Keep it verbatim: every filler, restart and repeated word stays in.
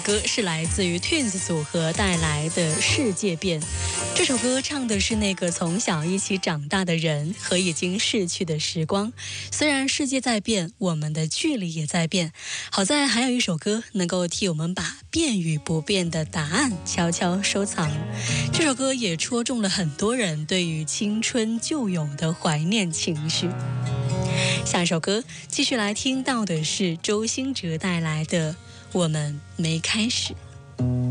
歌是来自于 Twins 组合带来的《世界变》。这首歌唱的是那个从小一起长大的人和已经逝去的时光。虽然世界在变，我们的距离也在变，好在还有一首歌能够替我们把变与不变的答案悄悄收藏。这首歌也戳中了很多人对于青春旧友的怀念情绪。下一首歌继续来听到的是周兴哲带来的《我们没开始》。